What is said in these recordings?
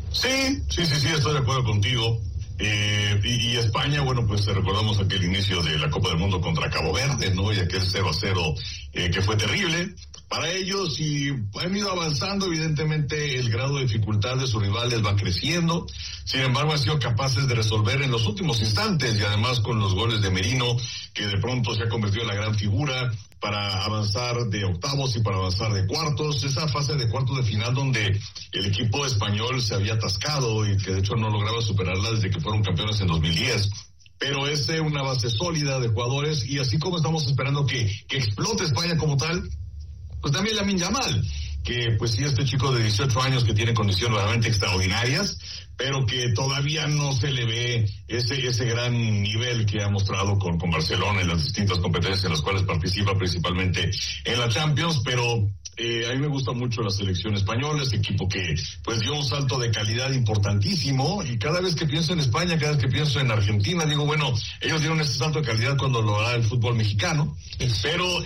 Sí, estoy de acuerdo contigo. Y España, bueno, pues recordamos aquel inicio de la Copa del Mundo contra Cabo Verde, ¿no? Y aquel 0-0 que fue terrible para ellos, y han ido avanzando. Evidentemente el grado de dificultad de sus rivales va creciendo, sin embargo han sido capaces de resolver en los últimos instantes, y además con los goles de Merino, que de pronto se ha convertido en la gran figura para avanzar de octavos y para avanzar de cuartos. Esa fase de cuartos de final donde el equipo español se había atascado y que de hecho no lograba superarla desde que fueron campeones en 2010. Pero es una base sólida de jugadores, y así como estamos esperando que explote España como tal, pues también Lamine Yamal, que pues sí, este chico de 18 años que tiene condiciones realmente extraordinarias, pero que todavía no se le ve ese gran nivel que ha mostrado con Barcelona en las distintas competencias en las cuales participa, principalmente en la Champions. Pero a mí me gusta mucho la selección española, este equipo que pues dio un salto de calidad importantísimo, y cada vez que pienso en España, cada vez que pienso en Argentina, digo, bueno, ellos dieron ese salto de calidad cuando lo hará el fútbol mexicano, pero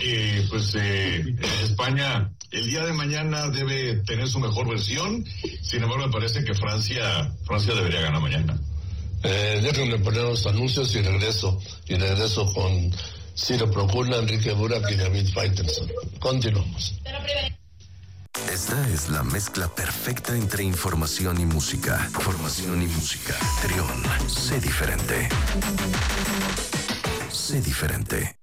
España el día de mañana debe tener su mejor versión. Sin embargo, me parece que Francia debería ganar mañana. Déjenme poner los anuncios y regreso con Ciro Procuna, Enrique Burak y David Faitelson. Continuamos. Esta es la mezcla perfecta entre información y música. Trión, sé diferente. Sé diferente.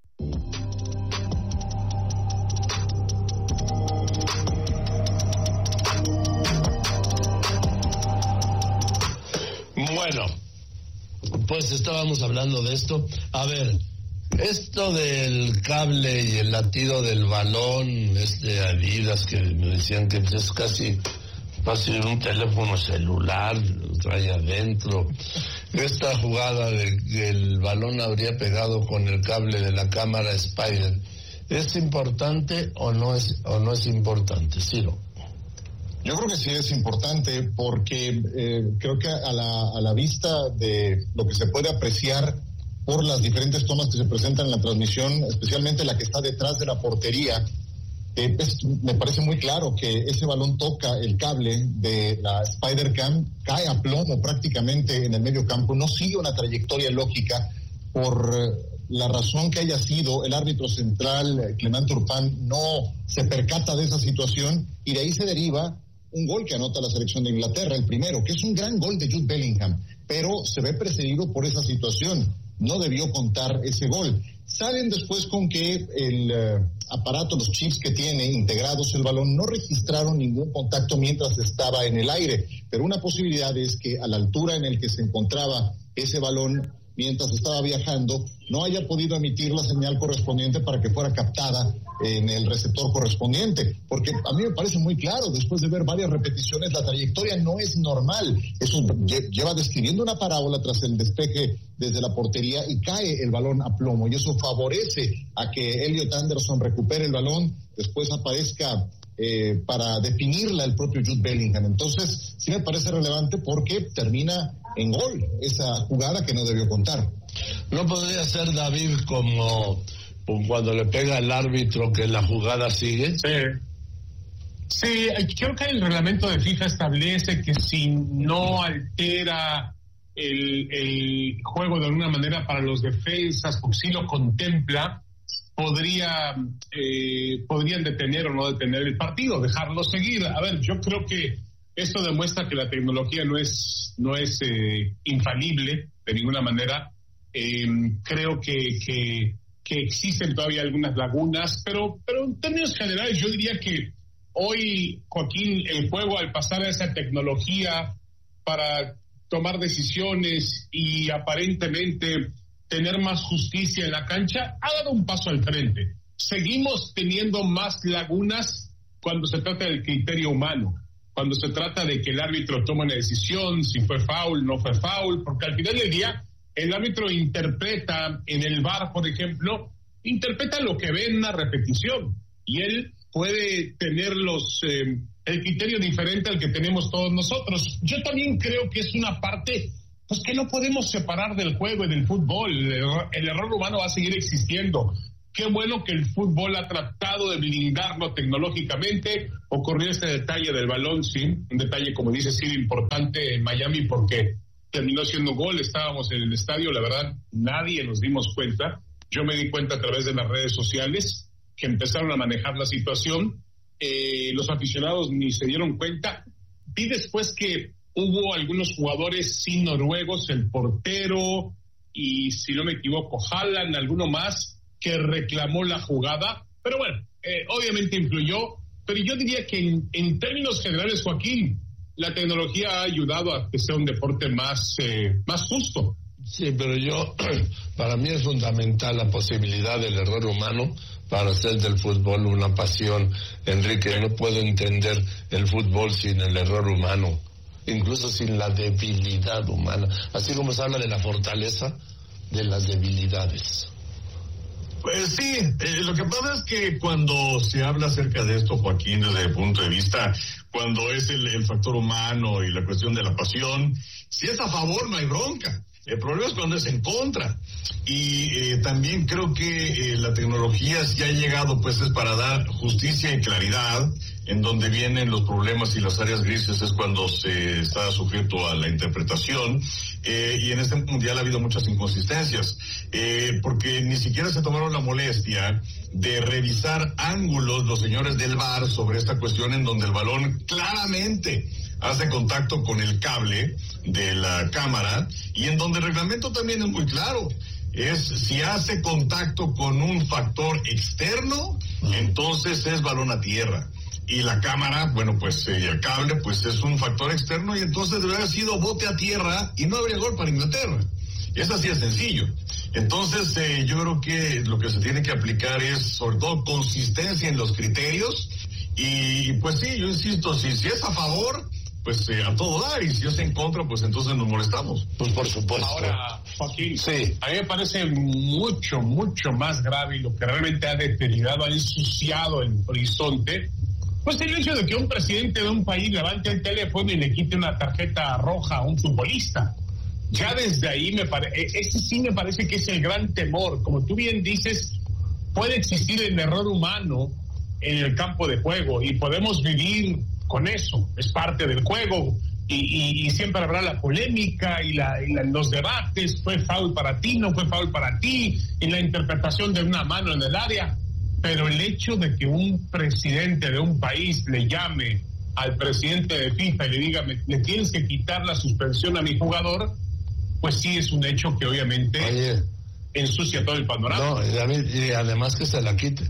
Bueno, pues estábamos hablando de esto. A ver, esto del cable y el latido del balón, Adidas, que me decían que es casi un teléfono celular, trae adentro. Esta jugada de que el balón habría pegado con el cable de la cámara Spider, ¿es importante o no es importante, Ciro? Yo creo que sí es importante, porque creo que a la vista de lo que se puede apreciar por las diferentes tomas que se presentan en la transmisión, especialmente la que está detrás de la portería, me parece muy claro que ese balón toca el cable de la Spider-Cam, cae a plomo prácticamente en el medio campo, no sigue una trayectoria lógica. Por la razón que haya sido, el árbitro central, Clement Turpin, no se percata de esa situación, y de ahí se deriva un gol que anota la selección de Inglaterra, el primero, que es un gran gol de Jude Bellingham, pero se ve precedido por esa situación. No debió contar ese gol. Salen después con que el aparato, los chips que tiene integrados el balón, no registraron ningún contacto mientras estaba en el aire, pero una posibilidad es que a la altura en el que se encontraba ese balón mientras estaba viajando, no haya podido emitir la señal correspondiente para que fuera captada en el receptor correspondiente, porque a mí me parece muy claro, después de ver varias repeticiones, la trayectoria no es normal. Eso lleva describiendo una parábola tras el despeje desde la portería, y cae el balón a plomo, y eso favorece a que Elliot Anderson recupere el balón, después aparezca para definirla el propio Jude Bellingham. Entonces sí me parece relevante, porque termina en gol esa jugada que no debió contar. ¿No podría ser, David, como cuando le pega el árbitro, que la jugada sigue? Sí, creo que el reglamento de FIFA establece que si no altera el juego de alguna manera para los defensas, porque si lo contempla, podrían detener o no detener el partido, dejarlo seguir. A ver, yo creo que esto demuestra que la tecnología no es infalible de ninguna manera. Creo que existen todavía algunas lagunas, pero en términos generales yo diría que hoy, Joaquín, el juego, al pasar a esa tecnología para tomar decisiones y aparentemente tener más justicia en la cancha, ha dado un paso al frente. Seguimos teniendo más lagunas cuando se trata del criterio humano, cuando se trata de que el árbitro tome una decisión, si fue foul, no fue foul, porque al final del día el árbitro interpreta en el VAR, por ejemplo, interpreta lo que ve en una repetición, y él puede tener el criterio diferente al que tenemos todos nosotros. Yo también creo que es una parte pues que no podemos separar del juego y del fútbol. El error humano va a seguir existiendo, Qué bueno que el fútbol ha tratado de blindarlo tecnológicamente. Ocurrió este detalle del balón, sí, un detalle, como dice Sir, importante en Miami porque terminó siendo gol. Estábamos en el estadio, la verdad, nadie nos dimos cuenta. Yo me di cuenta a través de las redes sociales que empezaron a manejar la situación. Los aficionados ni se dieron cuenta. Vi después que hubo algunos jugadores sí noruegos, el portero y, si no me equivoco, Haaland, alguno más, que reclamó la jugada, pero bueno, obviamente influyó, pero yo diría que en términos generales, Joaquín, la tecnología ha ayudado a que sea un deporte más justo. Sí, pero para mí es fundamental la posibilidad del error humano para hacer del fútbol una pasión, Enrique. No puedo entender el fútbol sin el error humano, incluso sin la debilidad humana, así como se habla de la fortaleza, de las debilidades. Pues sí, lo que pasa es que cuando se habla acerca de esto, Joaquín, desde el punto de vista, cuando es el factor humano y la cuestión de la pasión, si es a favor no hay bronca. El problema es cuando es en contra. Y también creo que la tecnología, si ha llegado, pues es para dar justicia y claridad. En donde vienen los problemas y las áreas grises es cuando se está sujeto a la interpretación, y en este mundial ha habido muchas inconsistencias, porque ni siquiera se tomaron la molestia de revisar ángulos los señores del VAR sobre esta cuestión, en donde el balón claramente hace contacto con el cable de la cámara, y en donde el reglamento también es muy claro. Es si hace contacto con un factor externo, entonces es balón a tierra. Y la cámara, bueno, pues el cable, pues es un factor externo, y entonces debería haber sido bote a tierra y no habría gol para Inglaterra. Es así de sencillo. Entonces, yo creo que lo que se tiene que aplicar es, sobre todo, consistencia en los criterios. Y pues sí, yo insisto, si es a favor, pues a todo dar, y si es en contra, pues entonces nos molestamos. Pues por supuesto. Ahora, Joaquín, sí, a mí me parece mucho, mucho más grave, y lo que realmente ha deteriorado, ha ensuciado el horizonte, pues el hecho de que un presidente de un país levante el teléfono y le quite una tarjeta roja a un futbolista. Ya desde ahí ese sí me parece que es el gran temor. Como tú bien dices, puede existir el error humano en el campo de juego y podemos vivir con eso. Es parte del juego y siempre habrá la polémica y los debates. ¿Fue foul para ti? ¿No fue foul para ti? En la interpretación de una mano en el área. Pero el hecho de que un presidente de un país le llame al presidente de FIFA y le diga, le tienes que quitar la suspensión a mi jugador, pues sí es un hecho que obviamente ensucia todo el panorama. No, y además que se la quite.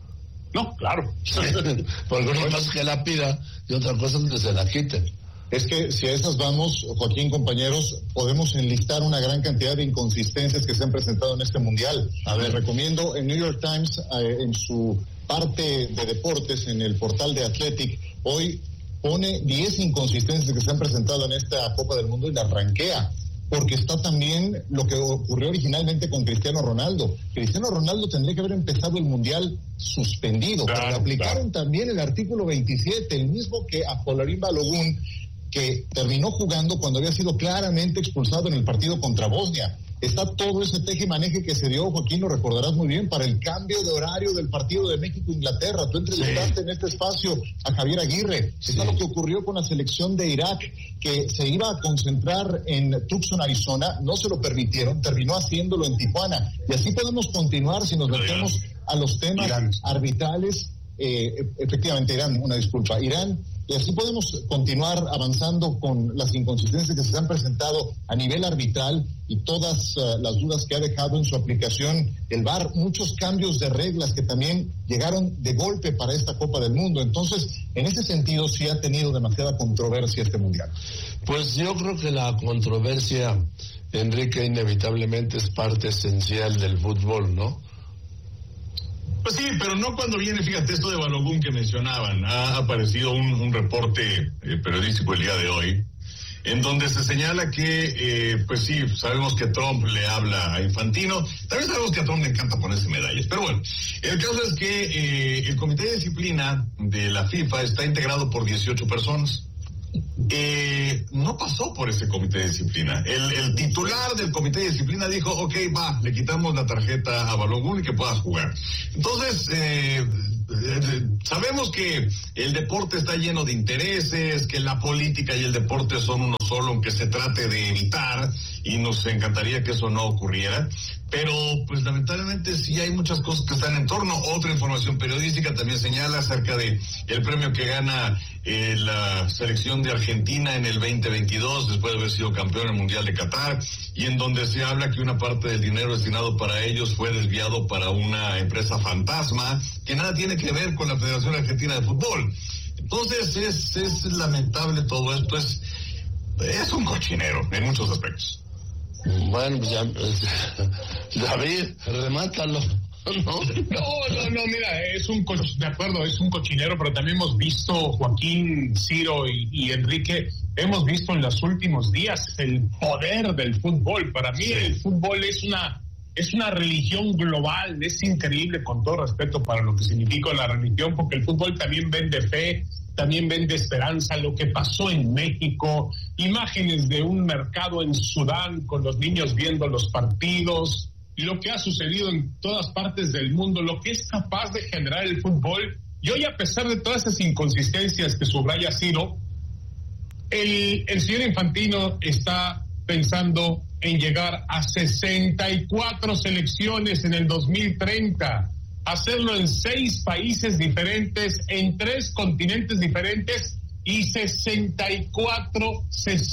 No, claro. Porque una cosa es que la pida y otra cosa es que se la quite. Es que si a esas vamos, Joaquín, compañeros, podemos enlistar una gran cantidad de inconsistencias que se han presentado en este mundial. A ver, recomiendo el New York Times, en su parte de deportes, en el portal de Athletic, hoy pone 10 inconsistencias que se han presentado en esta Copa del Mundo y la ranquea, porque está también lo que ocurrió originalmente con Cristiano Ronaldo. Cristiano Ronaldo tendría que haber empezado el mundial suspendido, claro, pero aplicaron también el artículo 27, el mismo que a Folarin Balogun, que terminó jugando cuando había sido claramente expulsado en el partido contra Bosnia. Está todo ese teje y maneje que se dio, Joaquín, lo recordarás muy bien, para el cambio de horario del partido de México-Inglaterra. Tú entrevistaste en este espacio a Javier Aguirre. Sí. Está lo que ocurrió con la selección de Irak, que se iba a concentrar en Tucson, Arizona, no se lo permitieron, terminó haciéndolo en Tijuana. Y así podemos continuar si nos metemos a los temas arbitrales. Efectivamente, Irán. Y así podemos continuar avanzando con las inconsistencias que se han presentado a nivel arbitral y todas las dudas que ha dejado en su aplicación el VAR, muchos cambios de reglas que también llegaron de golpe para esta Copa del Mundo. Entonces, en ese sentido sí ha tenido demasiada controversia este mundial. Pues yo creo que la controversia, Enrique, inevitablemente es parte esencial del fútbol, ¿no? Pues sí, pero no cuando viene, fíjate, esto de Balogun que mencionaban. Ha aparecido un reporte periodístico el día de hoy, en donde se señala que, pues sí, sabemos que Trump le habla a Infantino, también sabemos que a Trump le encanta ponerse medallas, pero bueno, el caso es que el Comité de Disciplina de la FIFA está integrado por 18 personas. no pasó por ese comité de disciplina. El titular del comité de disciplina dijo, ok, le quitamos la tarjeta a Balogun y que puedas jugar. Entonces, sabemos que el deporte está lleno de intereses, que la política y el deporte son uno solo, aunque se trate de evitar, y nos encantaría que eso no ocurriera, pero pues lamentablemente sí hay muchas cosas que están en torno. Otra información periodística también señala acerca de el premio que gana la selección de Argentina en el 2022, después de haber sido campeón en el Mundial de Qatar, y en donde se habla que una parte del dinero destinado para ellos fue desviado para una empresa fantasma que nada tiene que ver con la Federación Argentina de Fútbol. Entonces es lamentable todo esto, es un cochinero en muchos aspectos. Bueno, pues ya, David, remátalo. No, mira, es un cochinero, pero también hemos visto, Joaquín, Ciro y Enrique, hemos visto en los últimos días el poder del fútbol. Para mí el fútbol es una religión global. Es increíble, con todo respeto para lo que significa la religión, porque el fútbol también vende fe, también vende esperanza. Lo que pasó en México, imágenes de un mercado en Sudán con los niños viendo los partidos, lo que ha sucedido en todas partes del mundo, lo que es capaz de generar el fútbol. Y hoy, a pesar de todas esas inconsistencias que subraya Ciro, el señor Infantino está pensando en llegar a 64 selecciones en el 2030, hacerlo en 6 países diferentes, en 3 continentes diferentes, y 64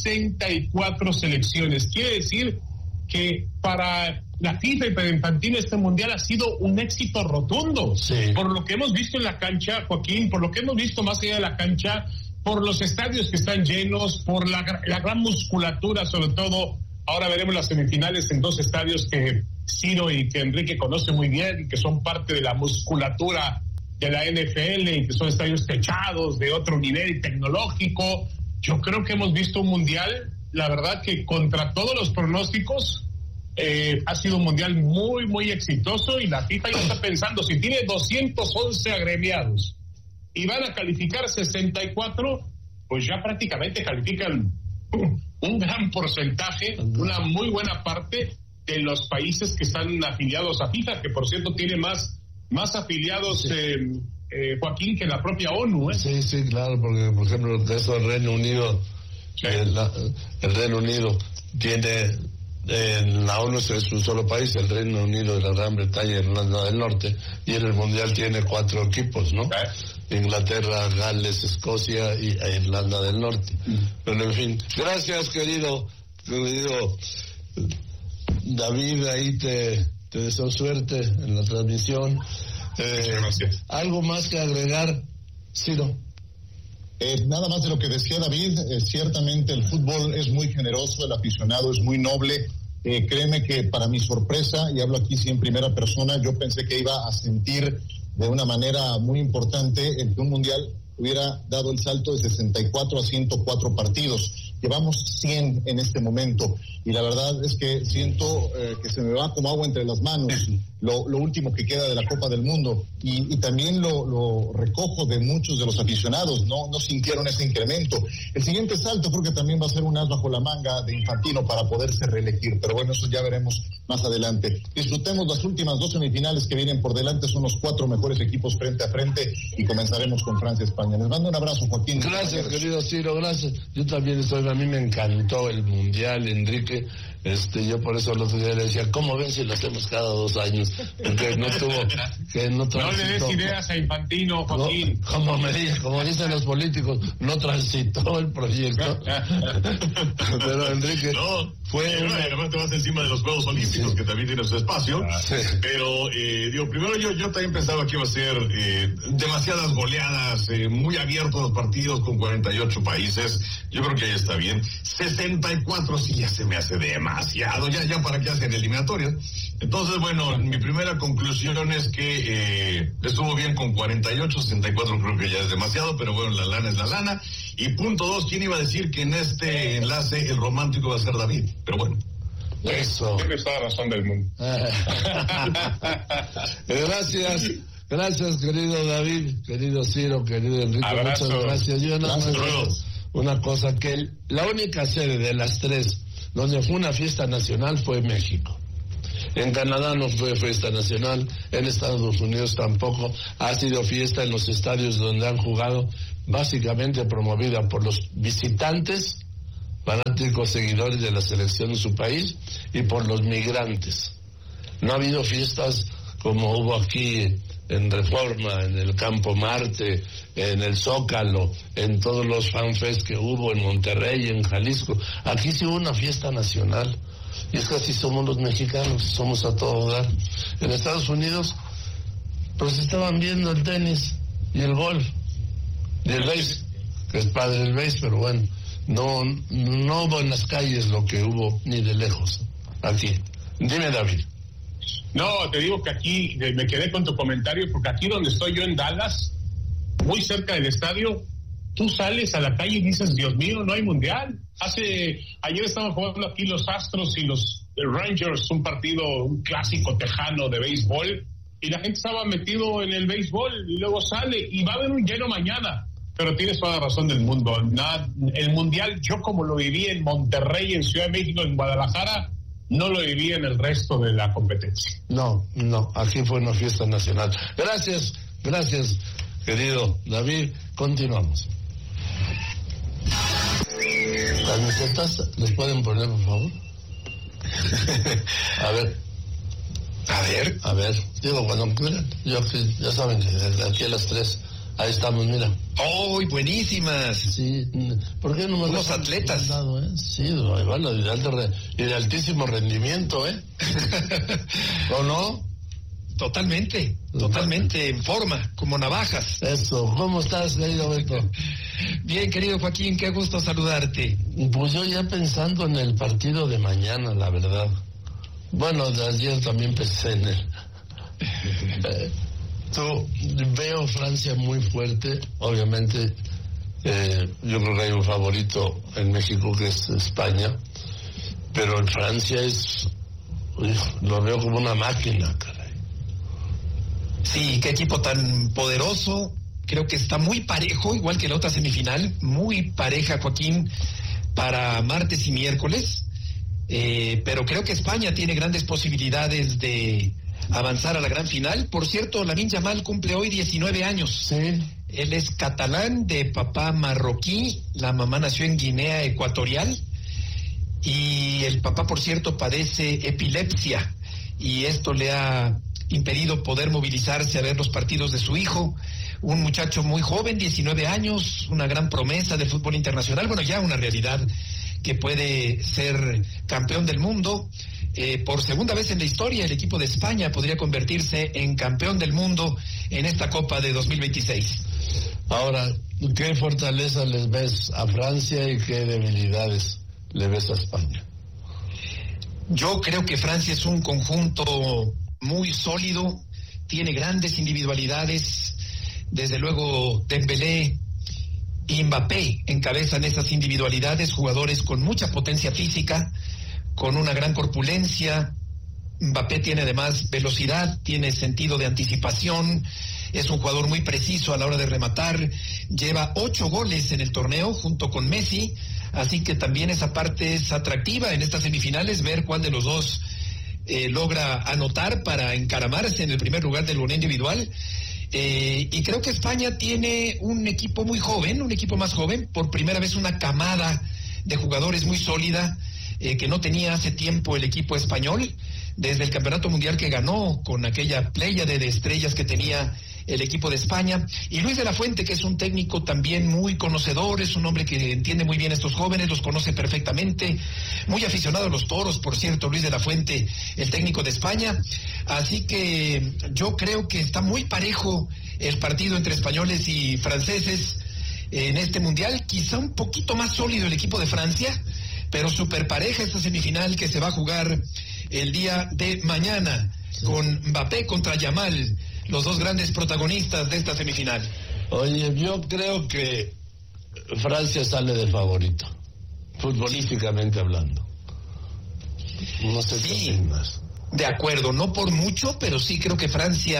selecciones. Quiere decir que para la FIFA y para Infantino este mundial ha sido un éxito rotundo. Sí. Por lo que hemos visto en la cancha, Joaquín, por lo que hemos visto más allá de la cancha, por los estadios que están llenos, por la gran musculatura, sobre todo. Ahora veremos las semifinales en 2 estadios que Ciro y que Enrique conocen muy bien, y que son parte de la musculatura de la NFL, y que son estadios techados de otro nivel tecnológico. Yo creo que hemos visto un mundial, la verdad, que contra todos los pronósticos ha sido un mundial muy, muy exitoso, y la FIFA ya está pensando, si tiene 211 agremiados y van a calificar 64, pues ya prácticamente califican un gran porcentaje, una muy buena parte de los países que están afiliados a FIFA, que por cierto tiene más afiliados, Joaquín, que la propia ONU. Sí, claro, porque por ejemplo eso, el Reino Unido, el Reino Unido tiene, la ONU es un solo país, el Reino Unido, la Gran Bretaña, Irlanda del Norte, y en el Mundial tiene 4 equipos, ¿no? Inglaterra, Gales, Escocia y Irlanda del Norte. Pero en fin, gracias querido David, ahí te deseo suerte en la transmisión. Gracias. ¿Algo más que agregar, Ciro? Nada más de lo que decía David, ciertamente el fútbol es muy generoso, el aficionado es muy noble. Créeme que para mi sorpresa, y hablo aquí sí en primera persona, yo pensé que iba a sentir de una manera muy importante el que un mundial hubiera dado el salto de 64 a 104 partidos. Llevamos 100 en este momento, y la verdad es que siento que se me va como agua entre las manos lo último que queda de la Copa del Mundo, y también lo recojo de muchos de los aficionados, no sintieron ese incremento. El siguiente salto creo que también va a ser un as bajo la manga de Infantino para poderse reelegir, pero bueno, eso ya veremos más adelante. Disfrutemos las últimas 2 semifinales que vienen por delante, son los 4 mejores equipos frente a frente, y comenzaremos con Francia-España. Les mando un abrazo, Joaquín. Gracias, querido Ciro, gracias. Yo también a mí me encantó el Mundial, Enrique. Yo por eso el otro día le decía, ¿cómo ven si lo hacemos cada 2 años? Porque no le des ideas a Infantino, Joaquín. Como dicen los políticos, no transitó el proyecto. Pero Enrique, además te vas encima de los Juegos Olímpicos, que también tienen su espacio. Pero primero yo también pensaba que iba a ser demasiadas goleadas, muy abiertos los partidos con 48 países. Yo creo que ahí está bien. 64 sí ya se me hace demasiado, ya para qué hacen eliminatorias. Entonces, bueno, mi primera conclusión es que estuvo bien con 48, 64 creo que ya es demasiado, pero bueno, la lana es la lana. Y punto 2, ¿quién iba a decir que en este enlace el romántico va a ser David? Pero bueno. Eso. Tienes toda la razón del mundo. Gracias, querido David, querido Ciro, querido Enrique. Abrazo. Muchas gracias. Yo nada más una cosa, que la única sede de las 3 donde fue una fiesta nacional fue México. En Canadá no fue fiesta nacional, en Estados Unidos tampoco. Ha sido fiesta en los estadios donde han jugado, básicamente promovida por los visitantes, fanáticos seguidores de la selección de su país, y por los migrantes. No ha habido fiestas como hubo aquí en Reforma, en el Campo Marte, en el Zócalo, en todos los fanfests que hubo en Monterrey, en Jalisco. Aquí sí hubo una fiesta nacional. Y es que así somos los mexicanos, somos a todo dar. En Estados Unidos, pues estaban viendo el tenis y el golf y el béis, que es padre el béis, pero bueno, no hubo en las calles lo que hubo ni de lejos aquí. Dime, David. No, te digo que aquí me quedé con tu comentario, porque aquí donde estoy yo en Dallas, muy cerca del estadio, tú sales a la calle y dices, Dios mío, no hay mundial. Ayer estaban jugando aquí los Astros y los Rangers, un clásico tejano de béisbol, y la gente estaba metido en el béisbol, y luego sale, y va a haber un lleno mañana. Pero tienes toda la razón del mundo. El mundial, yo como lo viví en Monterrey, en Ciudad de México, en Guadalajara, no lo viví en el resto de la competencia. No, aquí fue una fiesta nacional. Gracias, querido David. Continuamos. Las mesetas, ¿les pueden poner, por favor? A ver. Digo, cuando quieran. Ya saben que desde aquí a las 3, ahí estamos, mira. ¡Oh, buenísimas! Sí, ¿por qué no me unos atletas? Sí, ahí van, y de altísimo rendimiento, ¿eh? ¿O no? Totalmente, en forma, como navajas. Eso, ¿cómo estás, querido Beto? Bien, querido Joaquín, qué gusto saludarte. Pues yo ya pensando en el partido de mañana, la verdad. Bueno, de ayer también pensé en él. Veo Francia muy fuerte, obviamente. Yo creo que hay un favorito en México que es España, pero en Francia lo veo como una máquina, caray. Sí, qué equipo tan poderoso. Creo que está muy parejo, igual que la otra semifinal, muy pareja, Joaquín, para martes y miércoles. Pero creo que España tiene grandes posibilidades de avanzar a la gran final. Por cierto, Lamine Yamal cumple hoy 19 años. Sí. Él es catalán, de papá marroquí. La mamá nació en Guinea Ecuatorial. Y el papá, por cierto, padece epilepsia. Y esto le ha impedido poder movilizarse a ver los partidos de su hijo. Un muchacho muy joven, 19 años, una gran promesa del fútbol internacional. Bueno, ya una realidad que puede ser campeón del mundo. Por segunda vez en la historia, el equipo de España podría convertirse en campeón del mundo en esta Copa de 2026. Ahora, ¿qué fortaleza les ves a Francia y qué debilidades le ves a España? Yo creo que Francia es un conjunto muy sólido, tiene grandes individualidades, desde luego Dembélé y Mbappé encabezan esas individualidades, jugadores con mucha potencia física, con una gran corpulencia. Mbappé tiene además velocidad, tiene sentido de anticipación, es un jugador muy preciso a la hora de rematar, lleva 8 goles en el torneo junto con Messi, así que también esa parte es atractiva en estas semifinales, ver cuál de los dos logra anotar para encaramarse en el primer lugar del boneo individual. Y creo que España tiene un equipo muy joven, un equipo más joven, por primera vez una camada de jugadores muy sólida que no tenía hace tiempo el equipo español, desde el campeonato mundial que ganó con aquella pléyade de estrellas que tenía el equipo de España. Y Luis de la Fuente, que es un técnico también muy conocedor, es un hombre que entiende muy bien a estos jóvenes, los conoce perfectamente, muy aficionado a los toros, por cierto, Luis de la Fuente, el técnico de España. Así que yo creo que está muy parejo el partido entre españoles y franceses en este mundial, quizá un poquito más sólido el equipo de Francia, pero súper pareja esta semifinal que se va a jugar el día de mañana, con Mbappé contra Yamal, los dos grandes protagonistas de esta semifinal. Oye, yo creo que Francia sale de favorito, futbolísticamente hablando. No sé sí, qué más. De acuerdo, no por mucho, pero sí creo que Francia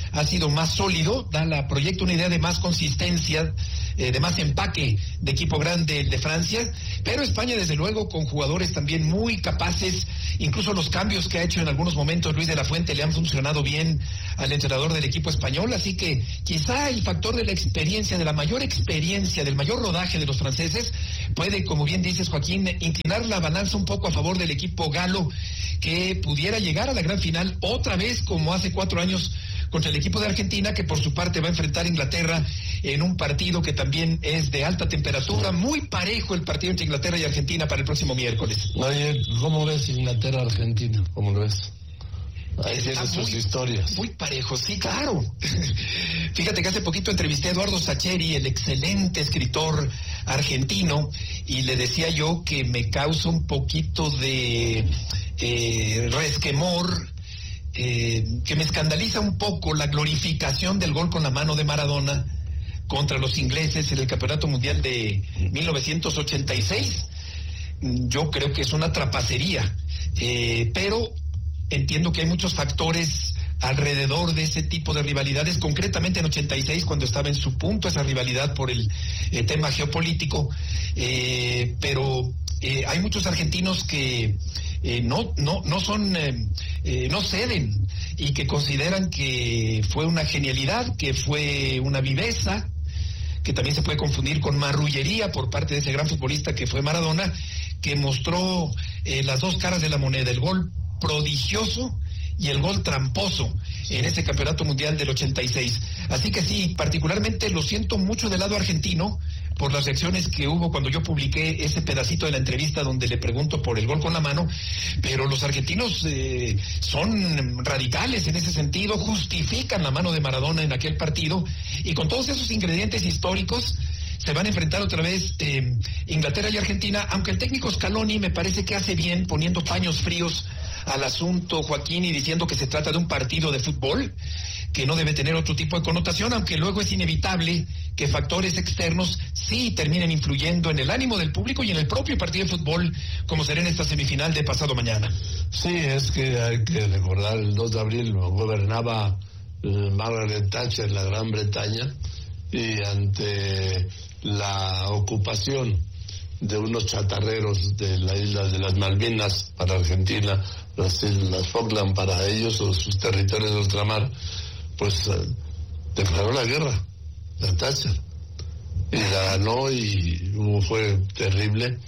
ha sido más sólido, proyecta una idea de más consistencia, de más empaque de equipo grande el de Francia, pero España desde luego con jugadores también muy capaces, incluso los cambios que ha hecho en algunos momentos Luis de la Fuente le han funcionado bien al entrenador del equipo español, así que quizá el factor de la experiencia, de la mayor experiencia, del mayor rodaje de los franceses, puede, como bien dices Joaquín, inclinar la balanza un poco a favor del equipo galo, que pudiera llegar a la gran final otra vez como hace 4 años contra el equipo de Argentina, que por su parte va a enfrentar a Inglaterra en un partido que también es de alta temperatura, muy parejo el partido entre Inglaterra y Argentina para el próximo miércoles. Oye, ¿cómo ves Inglaterra-Argentina? ¿Cómo lo ves? Ahí tiene sus historias. Muy parejo, sí, claro. Fíjate que hace poquito entrevisté a Eduardo Sacheri, el excelente escritor argentino, y le decía yo que me causa un poquito de resquemor, que me escandaliza un poco la glorificación del gol con la mano de Maradona contra los ingleses en el Campeonato Mundial de 1986. Yo creo que es una trapacería, pero entiendo que hay muchos factores alrededor de ese tipo de rivalidades, concretamente en 86, cuando estaba en su punto esa rivalidad por el tema geopolítico, pero hay muchos argentinos que no ceden y que consideran que fue una genialidad, que fue una viveza, que también se puede confundir con marrullería por parte de ese gran futbolista que fue Maradona, que mostró las dos caras de la moneda, el gol prodigioso y el gol tramposo en ese Campeonato Mundial del 86. Así que sí, particularmente lo siento mucho del lado argentino por las reacciones que hubo cuando yo publiqué ese pedacito de la entrevista donde le pregunto por el gol con la mano, pero los argentinos son radicales en ese sentido, justifican la mano de Maradona en aquel partido, y con todos esos ingredientes históricos se van a enfrentar otra vez Inglaterra y Argentina, aunque el técnico Scaloni me parece que hace bien poniendo paños fríos al asunto, Joaquín, y diciendo que se trata de un partido de fútbol, que no debe tener otro tipo de connotación, aunque luego es inevitable que factores externos sí terminen influyendo en el ánimo del público y en el propio partido de fútbol, como será en esta semifinal de pasado mañana. Sí, es que hay que recordar, el 2 de abril gobernaba Margaret Thatcher en la Gran Bretaña, y ante la ocupación de unos chatarreros de la isla de las Malvinas para Argentina, las Islas Falkland para ellos o sus territorios de ultramar, pues declaró la guerra la Thatcher y la ganó, y fue terrible.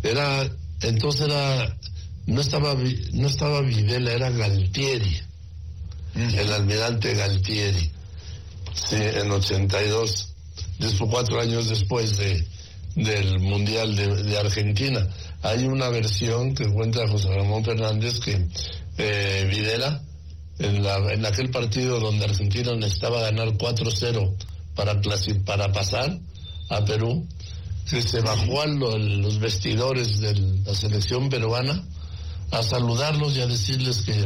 No estaba Videla, era Galtieri, el almirante Galtieri, sí, en 82, después 4 años después del Mundial de Argentina. Hay una versión que cuenta José Ramón Fernández que Videla, en aquel partido donde Argentina necesitaba ganar 4-0 para pasar a Perú, que se bajó a los vestidores de la selección peruana a saludarlos y a decirles que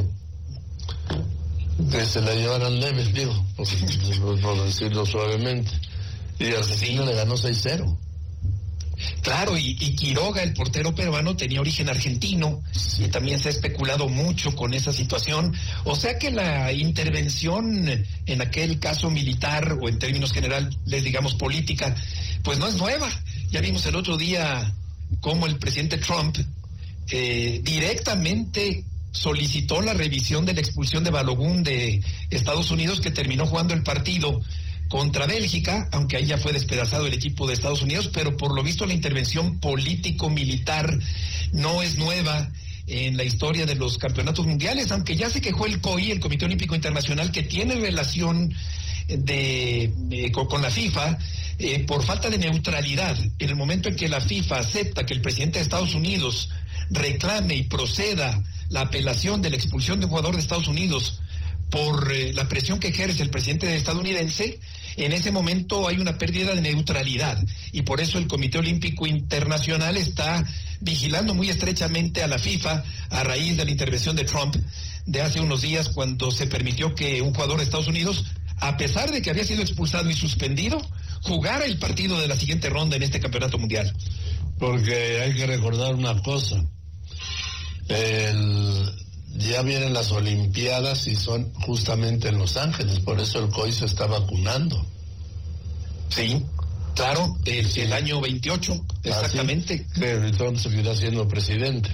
se la llevaran leves, digo, por decirlo suavemente. Y Argentina le ganó 6-0. Claro, y Quiroga, el portero peruano, tenía origen argentino, y también se ha especulado mucho con esa situación. O sea que la intervención en aquel caso militar, o en términos generales, digamos política, pues no es nueva. Ya vimos el otro día cómo el presidente Trump directamente solicitó la revisión de la expulsión de Balogun de Estados Unidos, que terminó jugando el partido contra Bélgica, aunque ahí ya fue despedazado el equipo de Estados Unidos, pero por lo visto la intervención político-militar no es nueva en la historia de los campeonatos mundiales, aunque ya se quejó el COI, el Comité Olímpico Internacional, que tiene relación con la FIFA, por falta de neutralidad. En el momento en que la FIFA acepta que el presidente de Estados Unidos reclame y proceda la apelación de la expulsión de un jugador de Estados Unidos por la presión que ejerce el presidente estadounidense, en ese momento hay una pérdida de neutralidad, y por eso el Comité Olímpico Internacional está vigilando muy estrechamente a la FIFA a raíz de la intervención de Trump de hace unos días, cuando se permitió que un jugador de Estados Unidos, a pesar de que había sido expulsado y suspendido, jugara el partido de la siguiente ronda en este campeonato mundial. Porque hay que recordar una cosa, ya vienen las Olimpiadas y son justamente en Los Ángeles, por eso el COI se está vacunando. Sí, claro, el año 28, exactamente. Pero Trump seguirá siendo presidente.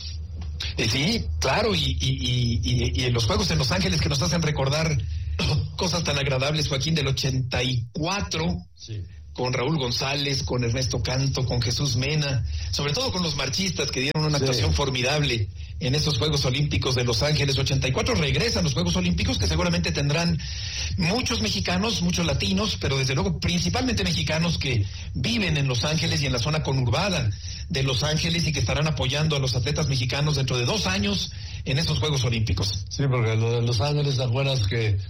Sí, claro, y en los Juegos en Los Ángeles que nos hacen recordar cosas tan agradables, Joaquín, del 84, sí, con Raúl González, con Ernesto Canto, con Jesús Mena, sobre todo con los marchistas que dieron una actuación formidable en esos Juegos Olímpicos de Los Ángeles. 84 regresan los Juegos Olímpicos, que seguramente tendrán muchos mexicanos, muchos latinos, pero desde luego principalmente mexicanos que viven en Los Ángeles y en la zona conurbada de Los Ángeles y que estarán apoyando a los atletas mexicanos dentro de 2 años en esos Juegos Olímpicos. Sí, porque lo de Los Ángeles, ¿te acuerdas que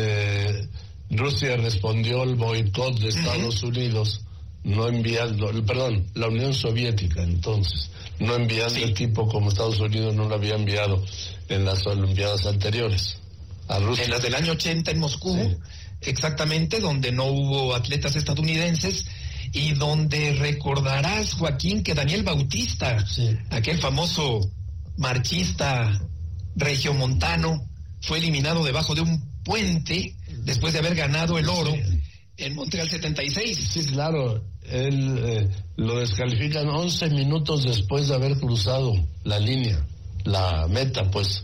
Rusia respondió al boicot de Estados Unidos, no enviando, perdón, la Unión Soviética entonces, no enviando equipo como Estados Unidos no lo había enviado en las Olimpiadas anteriores a Rusia? En las del año 80 en Moscú, exactamente, donde no hubo atletas estadounidenses y donde recordarás, Joaquín, que Daniel Bautista, aquel famoso marchista regiomontano, fue eliminado debajo de un puente después de haber ganado el oro en Montreal 76. Sí, claro, él lo descalifican 11 minutos después de haber cruzado la línea, la meta, pues.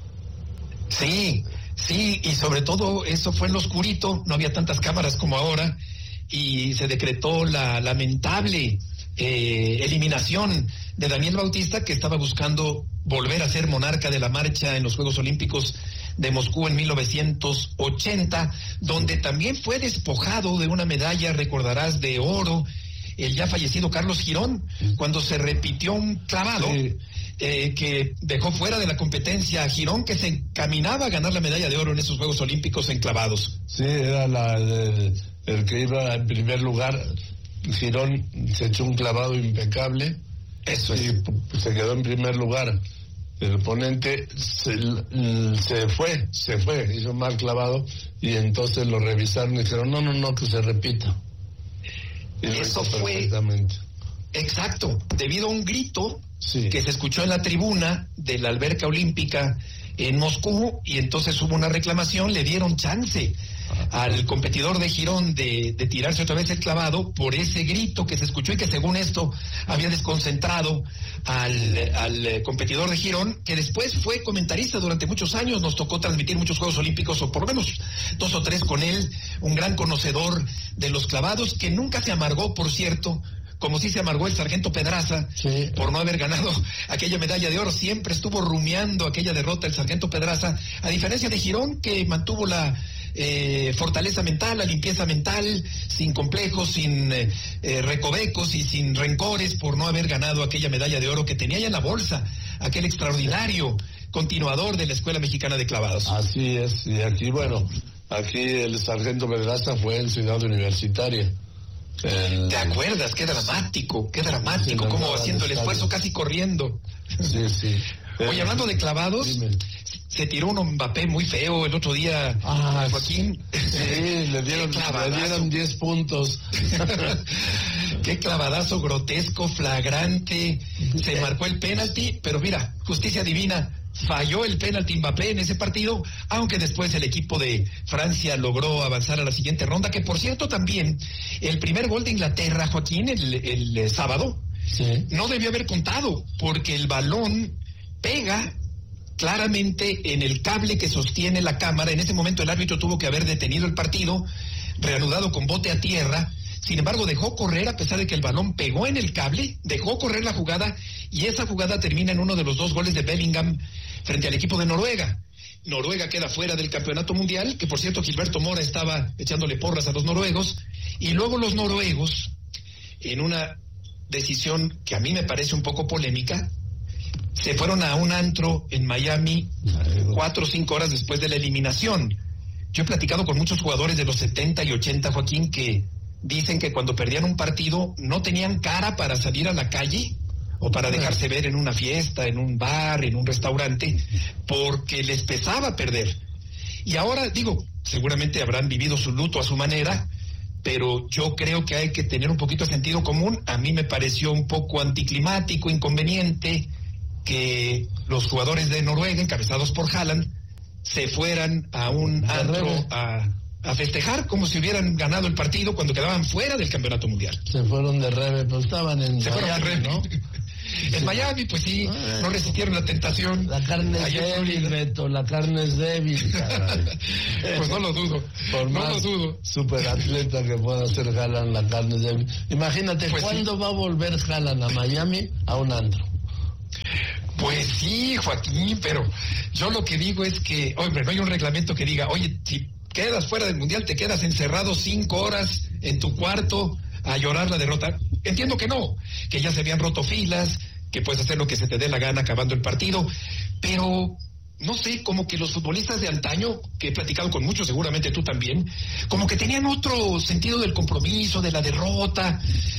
Sí, y sobre todo eso fue en lo oscurito, no había tantas cámaras como ahora, y se decretó la lamentable eliminación de Daniel Bautista, que estaba buscando volver a ser monarca de la marcha en los Juegos Olímpicos de Moscú en 1980, donde también fue despojado de una medalla, recordarás, de oro, el ya fallecido Carlos Girón, cuando se repitió un clavado que dejó fuera de la competencia a Girón, que se encaminaba a ganar la medalla de oro en esos Juegos Olímpicos en clavados. Sí, era el que iba en primer lugar. Girón se echó un clavado impecable. Eso es. Y se quedó en primer lugar. El oponente se fue, hizo mal clavado, y entonces lo revisaron y dijeron, no, que se repita. Y eso fue exacto, debido a un grito que se escuchó en la tribuna de la alberca olímpica en Moscú, y entonces hubo una reclamación, le dieron chance al competidor de Girón de tirarse otra vez el clavado por ese grito que se escuchó y que según esto había desconcentrado al competidor de Girón, que después fue comentarista durante muchos años, nos tocó transmitir muchos Juegos Olímpicos, o por lo menos 2 o 3 con él, un gran conocedor de los clavados, que nunca se amargó, por cierto, como sí se amargó el sargento Pedraza por no haber ganado aquella medalla de oro. Siempre estuvo rumiando aquella derrota el sargento Pedraza, a diferencia de Girón, que mantuvo la fortaleza mental, la limpieza mental, sin complejos, sin recovecos y sin rencores por no haber ganado aquella medalla de oro que tenía ya en la bolsa, aquel extraordinario continuador de la Escuela Mexicana de Clavados. Así es, y aquí el sargento Pedraza fue en Ciudad Universitaria. ¿Te acuerdas? Qué dramático, como haciendo el esfuerzo, casi corriendo. Sí. Oye, hablando de clavados, se tiró un Mbappé muy feo el otro día, Joaquín. Sí, le dieron 10 puntos. Qué clavadazo grotesco, flagrante. Se marcó el penalti, pero mira, justicia divina. Falló el penalti Mbappé en ese partido, aunque después el equipo de Francia logró avanzar a la siguiente ronda, que por cierto también el primer gol de Inglaterra, Joaquín, el sábado, no debió haber contado, porque el balón pega claramente en el cable que sostiene la cámara. En ese momento el árbitro tuvo que haber detenido el partido, reanudado con bote a tierra. Sin embargo, dejó correr, a pesar de que el balón pegó en el cable, dejó correr la jugada, y esa jugada termina en uno de los 2 goles de Bellingham frente al equipo de Noruega. Noruega queda fuera del campeonato mundial, que por cierto Gilberto Mora estaba echándole porras a los noruegos, y luego los noruegos, en una decisión que a mí me parece un poco polémica, se fueron a un antro en Miami 4 o 5 horas después de la eliminación. Yo he platicado con muchos jugadores de los 70 y 80, Joaquín, que dicen que cuando perdían un partido no tenían cara para salir a la calle o para dejarse ver en una fiesta, en un bar, en un restaurante, porque les pesaba perder. Y ahora, digo, seguramente habrán vivido su luto a su manera, pero yo creo que hay que tener un poquito de sentido común. A mí me pareció un poco anticlimático, inconveniente, que los jugadores de Noruega, encabezados por Haaland, se fueran a un antro a festejar como si hubieran ganado el partido cuando quedaban fuera del campeonato mundial. Se fueron de rebe, pero estaban en Miami, ¿no? En Miami, pues sí, no resistieron la tentación. La carne es débil, Beto, la carne es débil, caray. Pues no lo dudo, no lo dudo. Superatleta que pueda ser Haaland, la carne es débil. Imagínate, pues ¿cuándo va a volver Haaland a Miami a un antro? Pues sí, Joaquín, pero yo lo que digo es que, hombre, no hay un reglamento que diga, oye, si quedas fuera del Mundial, te quedas encerrado 5 horas en tu cuarto a llorar la derrota. Entiendo que no, que ya se habían roto filas, que puedes hacer lo que se te dé la gana acabando el partido, pero no sé, como que los futbolistas de antaño, que he platicado con muchos, seguramente tú también, como que tenían otro sentido del compromiso, de la derrota,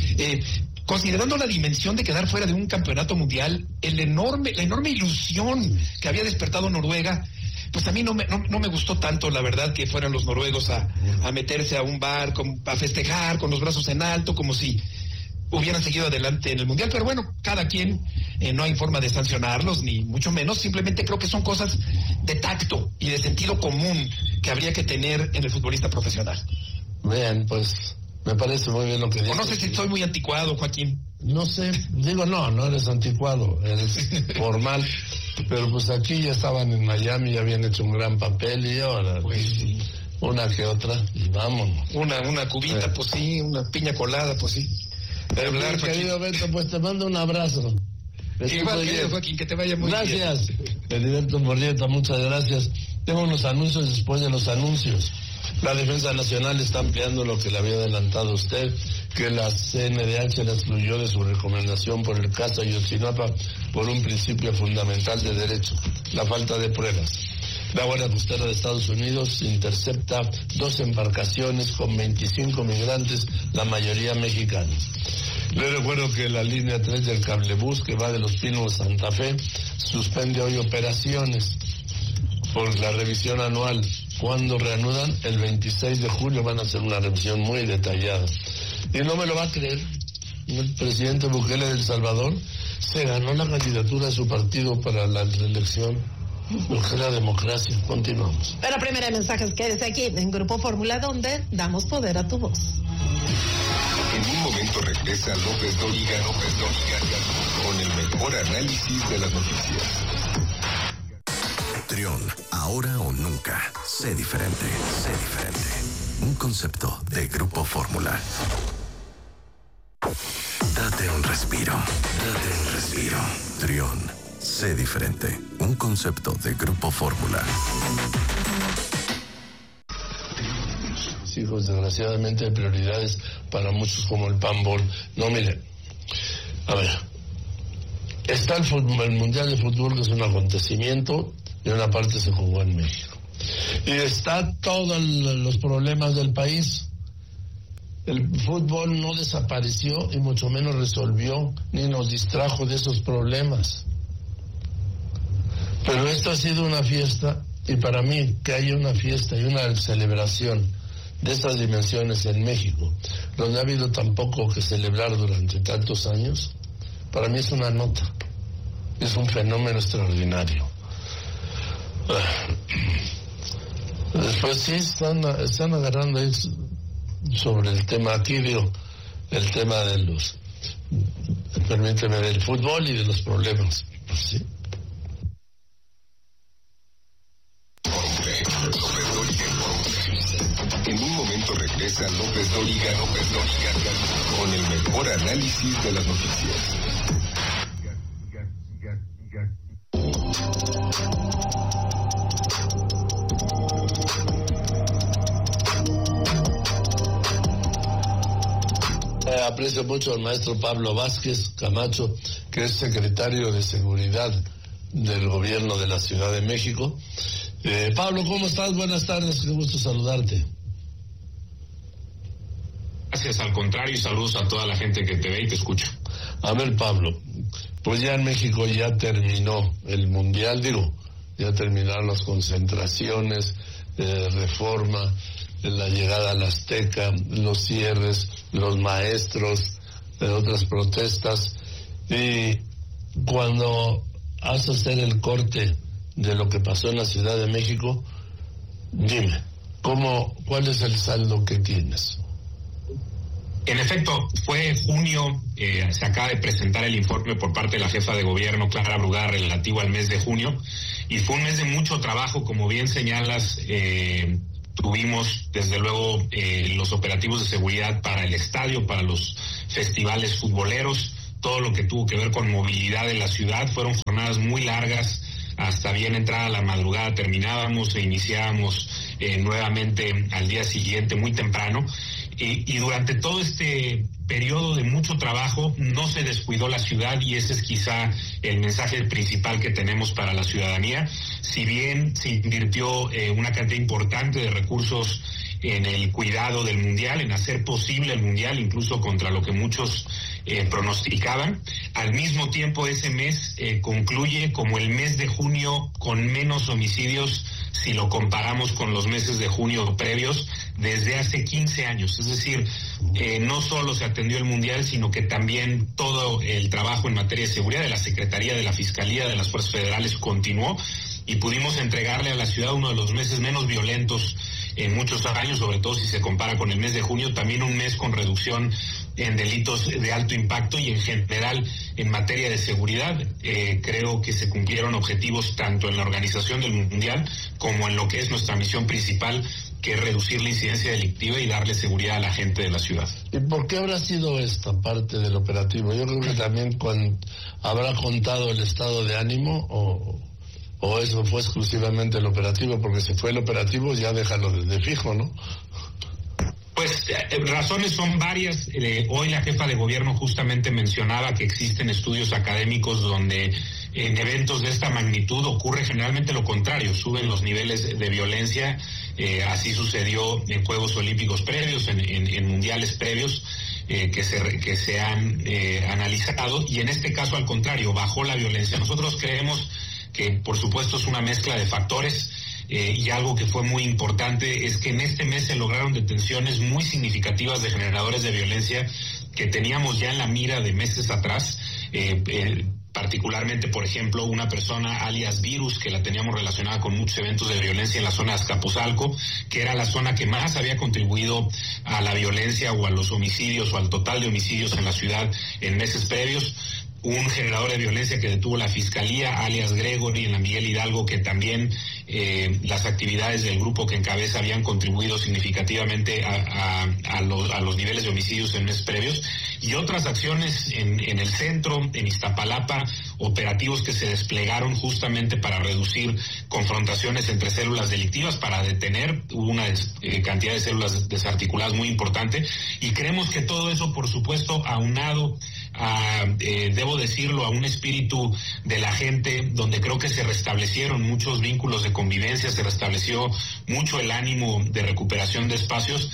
considerando la dimensión de quedar fuera de un campeonato mundial, la enorme ilusión que había despertado Noruega. Pues a mí no me gustó tanto, la verdad, que fueran los noruegos a meterse a un bar, a festejar con los brazos en alto, como si hubieran seguido adelante en el Mundial. Pero bueno, cada quien, no hay forma de sancionarlos, ni mucho menos. Simplemente creo que son cosas de tacto y de sentido común que habría que tener en el futbolista profesional. Bien, pues me parece muy bien lo que dices. O no sé si soy muy anticuado, Joaquín. No sé, digo, no eres anticuado, eres formal. Pero pues aquí ya estaban en Miami, ya habían hecho un gran papel y ahora pues, una que otra y vámonos. Una cubita, pues sí, una piña colada, pues sí. Querido Beto, pues te mando un abrazo. Igual, querido Joaquín, que te vaya muy bien. Gracias, Heriberto Murrieta, muchas gracias. Tengo unos anuncios después de los anuncios. La Defensa Nacional está ampliando lo que le había adelantado usted, que la CNDH la excluyó de su recomendación por el caso Ayotzinapa por un principio fundamental de derecho, la falta de pruebas. La Guardia Costera de Estados Unidos intercepta 2 embarcaciones con 25 migrantes, la mayoría mexicanos. Le recuerdo que la línea 3 del cablebús que va de Los Pinos a Santa Fe suspende hoy operaciones por la revisión anual. Cuando reanudan, el 26 de julio van a hacer una revisión muy detallada. Y no me lo va a creer, el presidente Bukele de El Salvador se ganó la candidatura de su partido para la reelección. Lo que es la democracia. Continuamos. Pero primero hay mensajes, quédese aquí en Grupo Fórmula, donde damos poder a tu voz. En un momento regresa López Dóriga con el mejor análisis de las noticias. Trión, ahora o nunca. Sé diferente. Un concepto de Grupo Fórmula. Date un respiro. Trión, sé diferente. Un concepto de Grupo Fórmula. Hijos, desgraciadamente hay prioridades para muchos como el panball. No, miren, a ver, está el Mundial de Fútbol, que es un acontecimiento, y una parte se jugó en México. Y está todos los problemas del país. El fútbol no desapareció y mucho menos resolvió ni nos distrajo de esos problemas. Pero esto ha sido una fiesta, y para mí que haya una fiesta y una celebración de estas dimensiones en México, donde ha habido tan poco que celebrar durante tantos años, para mí es una nota, es un fenómeno extraordinario. Después sí están agarrando ahí sobre el tema, aquí digo, el tema de los, permíteme, del fútbol y de los problemas, pues sí. En un momento regresa López Dóriga con el mejor análisis de las noticias. Aprecio mucho al maestro Pablo Vázquez Camacho, que es secretario de Seguridad del Gobierno de la Ciudad de México. Pablo, ¿cómo estás? Buenas tardes, qué gusto saludarte. Gracias, al contrario, y saludos a toda la gente que te ve y te escucha. A ver, Pablo, pues ya en México ya terminó el Mundial, ya terminaron las concentraciones, reforma, la llegada al Azteca, los cierres, los maestros, otras protestas, y cuando vas a hacer el corte de lo que pasó en la Ciudad de México, dime, ¿cuál es el saldo que tienes? En efecto, fue junio, se acaba de presentar el informe por parte de la jefa de gobierno, Clara Brugada, relativo al mes de junio, y fue un mes de mucho trabajo, como bien señalas. Tuvimos, desde luego, los operativos de seguridad para el estadio, para los festivales futboleros, todo lo que tuvo que ver con movilidad en la ciudad. Fueron jornadas muy largas, hasta bien entrada la madrugada terminábamos e iniciábamos nuevamente al día siguiente muy temprano. Y durante todo este periodo de mucho trabajo no se descuidó la ciudad, y ese es quizá el mensaje principal que tenemos para la ciudadanía. Si bien se invirtió una cantidad importante de recursos en el cuidado del Mundial, en hacer posible el Mundial, incluso contra lo que muchos pronosticaban, al mismo tiempo ese mes concluye como el mes de junio con menos homicidios si lo comparamos con los meses de junio previos desde hace 15 años. Es decir, no solo se atendió el Mundial, sino que también todo el trabajo en materia de seguridad de la Secretaría, de la Fiscalía, de las Fuerzas Federales continuó, y pudimos entregarle a la ciudad uno de los meses menos violentos en muchos años, sobre todo si se compara con el mes de junio, también un mes con reducción en delitos de alto impacto y en general en materia de seguridad. Creo que se cumplieron objetivos tanto en la organización del Mundial como en lo que es nuestra misión principal, que es reducir la incidencia delictiva y darle seguridad a la gente de la ciudad. ¿Y por qué habrá sido esta parte del operativo? Yo creo que también habrá contado el estado de ánimo, o eso fue exclusivamente el operativo, porque si fue el operativo ya déjalo de fijo, ¿no? Pues razones son varias. Hoy la jefa de gobierno justamente mencionaba que existen estudios académicos donde en eventos de esta magnitud ocurre generalmente lo contrario, suben los niveles de violencia. Así sucedió en Juegos Olímpicos previos, en mundiales previos que se han analizado, y en este caso al contrario, bajó la violencia. Nosotros creemos que por supuesto es una mezcla de factores. Y algo que fue muy importante es que en este mes se lograron detenciones muy significativas de generadores de violencia que teníamos ya en la mira de meses atrás, particularmente, por ejemplo, una persona alias Virus, que la teníamos relacionada con muchos eventos de violencia en la zona de Azcapotzalco, que era la zona que más había contribuido a la violencia o a los homicidios o al total de homicidios en la ciudad en meses previos. Un generador de violencia que detuvo la Fiscalía, alias Gregory, en la Miguel Hidalgo, que también las actividades del grupo que encabeza habían contribuido significativamente a los niveles de homicidios en meses previos, y otras acciones en el centro, en Iztapalapa, operativos que se desplegaron justamente para reducir confrontaciones entre células delictivas, para detener una cantidad de células desarticuladas muy importante, y creemos que todo eso, por supuesto, aunado debo decirlo, a un espíritu de la gente donde creo que se restablecieron muchos vínculos de convivencia, se restableció mucho el ánimo de recuperación de espacios.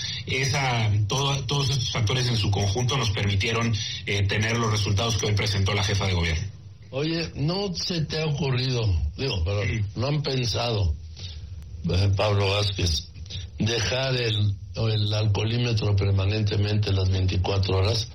Todos estos factores en su conjunto nos permitieron tener los resultados que hoy presentó la jefa de gobierno. Oye, ¿no se te ha ocurrido, pero no han pensado, Pablo Vázquez, dejar el alcoholímetro permanentemente las 24 horas?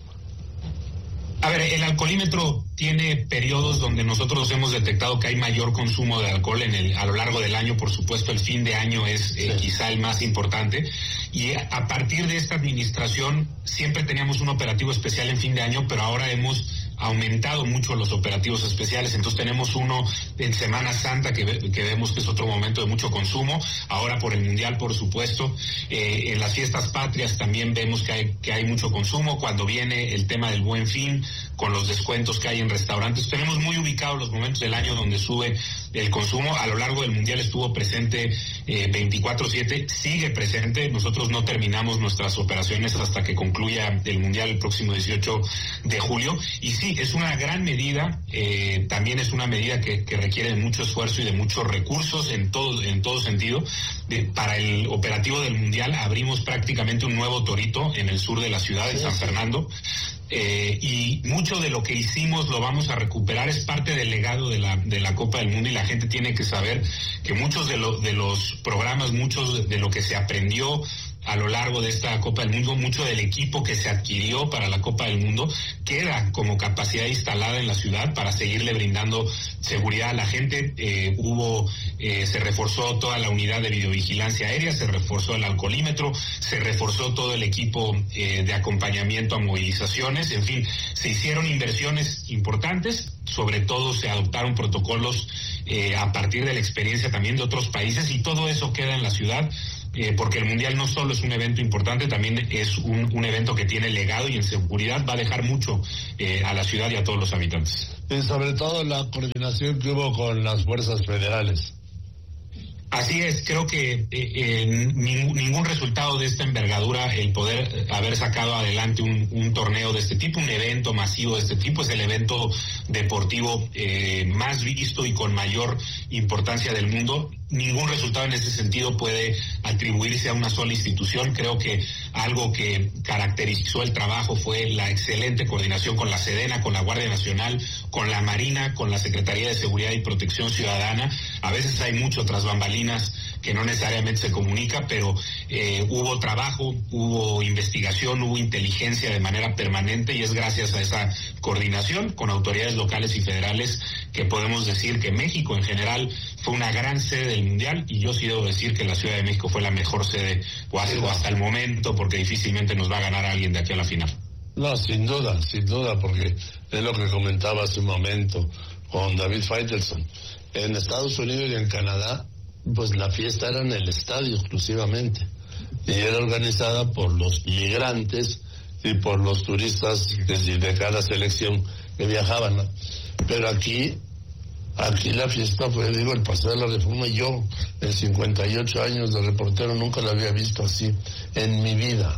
A ver, el alcoholímetro tiene periodos donde nosotros hemos detectado que hay mayor consumo de alcohol a lo largo del año. Por supuesto, el fin de año es quizá el más importante. Y a partir de esta administración siempre teníamos un operativo especial en fin de año, pero ahora hemos aumentado mucho los operativos especiales. Entonces tenemos uno en Semana Santa que vemos que es otro momento de mucho consumo. Ahora por el Mundial, por supuesto. En las fiestas patrias también vemos que hay mucho consumo. Cuando viene el tema del Buen Fin, con los descuentos que hay en restaurantes, tenemos muy ubicados los momentos del año donde sube el consumo. A lo largo del Mundial estuvo presente 24/7, sigue presente. Nosotros no terminamos nuestras operaciones hasta que concluya el Mundial el próximo 18 de julio. Y sí, es una gran medida, también es una medida que requiere de mucho esfuerzo y de muchos recursos en todo sentido. Para el operativo del Mundial abrimos prácticamente un nuevo torito en el sur de la ciudad, en San Fernando. Y mucho de lo que hicimos lo vamos a recuperar, es parte del legado de la Copa del Mundo, y la gente tiene que saber que muchos de los programas, muchos de lo que se aprendió a lo largo de esta Copa del Mundo. Mucho del equipo que se adquirió para la Copa del Mundo queda como capacidad instalada en la ciudad para seguirle brindando seguridad a la gente. Se reforzó toda la unidad de videovigilancia aérea, se reforzó el alcoholímetro, se reforzó todo el equipo de acompañamiento a movilizaciones. En fin, se hicieron inversiones importantes, sobre todo se adoptaron protocolos a partir de la experiencia también de otros países, y todo eso queda en la ciudad, porque el Mundial no solo es un evento importante, también es un evento que tiene legado, y en seguridad va a dejar mucho a la ciudad y a todos los habitantes. Y sobre todo la coordinación que hubo con las fuerzas federales. Así es, creo que ningún resultado de esta envergadura, el poder haber sacado adelante un torneo de este tipo, un evento masivo de este tipo, es el evento deportivo más visto y con mayor importancia del mundo. Ningún resultado en ese sentido puede atribuirse a una sola institución. Creo que algo que caracterizó el trabajo fue la excelente coordinación con la Sedena, con la Guardia Nacional, con la Marina, con la Secretaría de Seguridad y Protección Ciudadana. A veces hay mucho tras bambalinas que no necesariamente se comunica, pero hubo trabajo, hubo investigación, hubo inteligencia de manera permanente, y es gracias a esa coordinación con autoridades locales y federales que podemos decir que México en general fue una gran sede del Mundial, y yo sí debo decir que la Ciudad de México fue la mejor sede o hasta el momento, porque difícilmente nos va a ganar alguien de aquí a la final. No, sin duda, porque es lo que comentaba hace un momento con David Faitelson. En Estados Unidos y en Canadá, pues la fiesta era en el estadio exclusivamente, y era organizada por los migrantes y por los turistas de cada selección que viajaban, ¿no? Pero aquí la fiesta fue, el Paseo de la Reforma. Yo, en 58 años de reportero, nunca la había visto así en mi vida.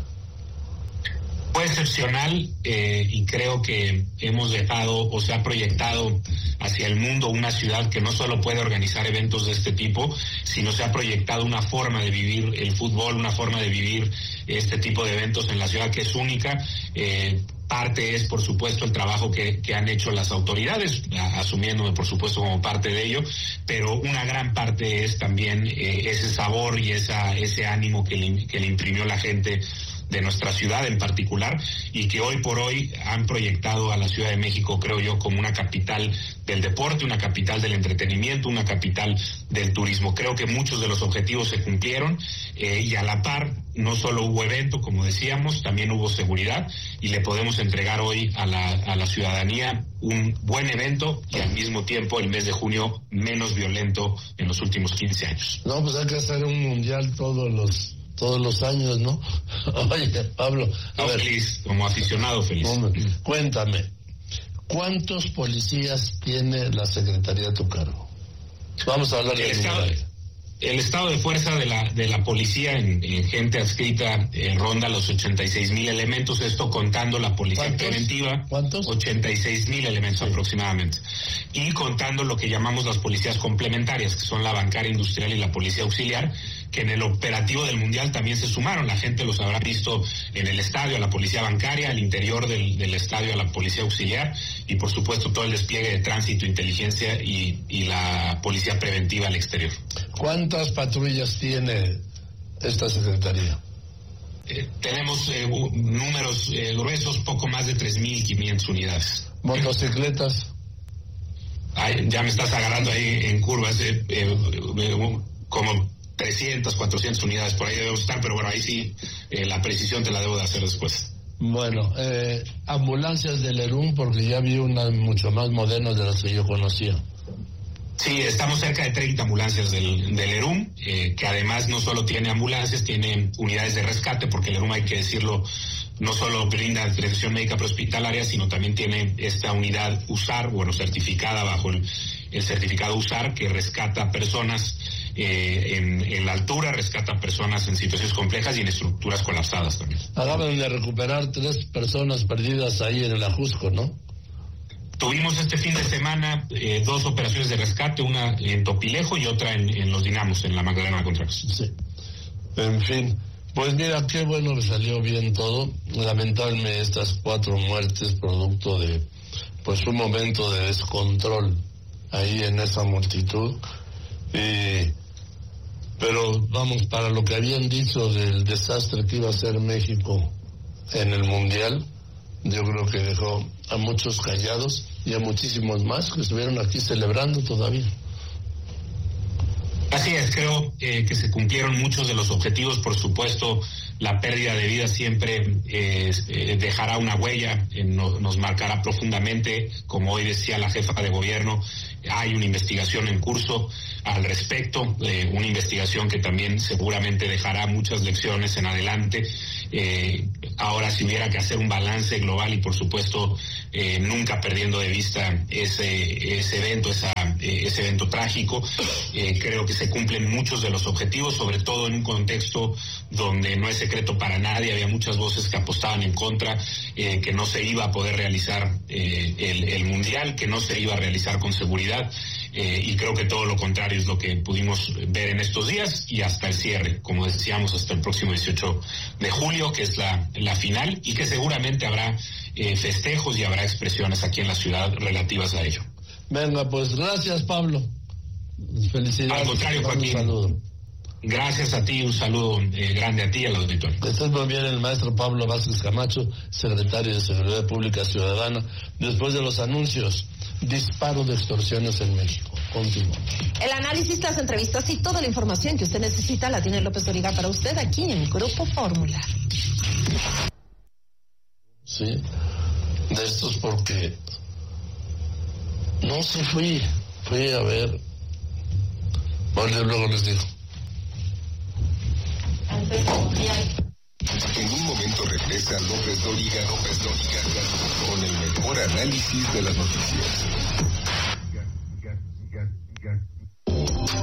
Fue excepcional, y creo que hemos dejado o se ha proyectado hacia el mundo una ciudad que no solo puede organizar eventos de este tipo, sino se ha proyectado una forma de vivir el fútbol, una forma de vivir este tipo de eventos en la ciudad que es única. Parte es, por supuesto, el trabajo que han hecho las autoridades, asumiéndome, por supuesto, como parte de ello, pero una gran parte es también ese sabor y ese ánimo que le imprimió la gente de nuestra ciudad en particular, y que hoy por hoy han proyectado a la Ciudad de México, creo yo, como una capital del deporte, una capital del entretenimiento, una capital del turismo. Creo que muchos de los objetivos se cumplieron, y a la par no solo hubo evento, como decíamos, también hubo seguridad, y le podemos entregar hoy a la ciudadanía un buen evento, y al mismo tiempo el mes de junio menos violento en los últimos 15 años. No, pues hay que hacer un mundial todos los años, ¿no? Oye, Pablo, feliz, como aficionado feliz. Cuéntame, ¿cuántos policías tiene la Secretaría a tu cargo? Vamos a hablar el estado de fuerza de la policía en gente adscrita ronda los 86,000 elementos, esto contando la policía preventiva. ¿Cuántos? 86,000 elementos aproximadamente. Y contando lo que llamamos las policías complementarias, que son la bancaria industrial y la policía auxiliar, que en el operativo del Mundial también se sumaron. La gente los habrá visto en el estadio, a la policía bancaria, al interior del estadio, a la policía auxiliar, y por supuesto todo el despliegue de tránsito, inteligencia y la policía preventiva al exterior. ¿Cuántas patrullas tiene esta secretaría? Tenemos números gruesos, poco más de 3,500 unidades. ¿Motocicletas? Ya me estás agarrando ahí en curvas, como 300, 400 unidades por ahí debemos estar, pero bueno, ahí sí, la precisión te la debo de hacer después. Bueno, ambulancias del ERUM, porque ya vi unas mucho más modernas de las que yo conocía. Sí, estamos cerca de 30 ambulancias del ERUM, que además no solo tiene ambulancias, tiene unidades de rescate, porque el ERUM, hay que decirlo, no solo brinda atención médica prehospitalaria, sino también tiene esta unidad USAR, certificada bajo el certificado USAR, que rescata personas en la altura, rescata personas en situaciones complejas y en estructuras colapsadas también. Acaban de recuperar 3 personas perdidas ahí en el Ajusco, ¿no? Tuvimos este fin de semana 2 operaciones de rescate, una en Topilejo y otra en Los Dinamos, en la Magdalena Contreras. Sí. En fin, pues mira, qué bueno que salió bien todo. Lamentablemente estas 4 muertes producto de un momento de descontrol ahí en esa multitud. Pero vamos, para lo que habían dicho del desastre que iba a ser México en el Mundial, yo creo que dejó a muchos callados y a muchísimos más que estuvieron aquí celebrando todavía. Así es, creo que se cumplieron muchos de los objetivos. Por supuesto, la pérdida de vida siempre dejará una huella, nos marcará profundamente. Como hoy decía la jefa de gobierno, hay una investigación en curso al respecto, una investigación que también seguramente dejará muchas lecciones en adelante. Ahora, si hubiera que hacer un balance global y por supuesto nunca perdiendo de vista ese evento trágico, creo que se cumplen muchos de los objetivos, sobre todo en un contexto donde no es secreto para nadie, había muchas voces que apostaban en contra, que no se iba a poder realizar el Mundial, que no se iba a realizar con seguridad, y creo que todo lo contrario es lo que pudimos ver en estos días y hasta el cierre, como decíamos, hasta el próximo 18 de julio, que es la final, y que seguramente habrá festejos y habrá expresiones aquí en la ciudad relativas a ello. Venga, pues gracias, Pablo. Felicidades. Al contrario, Joaquín. Un saludo. Gracias a ti, un saludo grande a ti y al auditorio. Este es muy bien el maestro Pablo Vázquez Camacho, secretario de Seguridad Pública Ciudadana, después de los anuncios, disparo de extorsiones en México. Continúa. El análisis, las entrevistas y toda la información que usted necesita la tiene López Dóriga para usted aquí en Grupo Fórmula. Sí, de estos porque no sé, fui a ver, bueno, luego les digo. En un momento regresa López Dóriga con el mejor análisis de las noticias.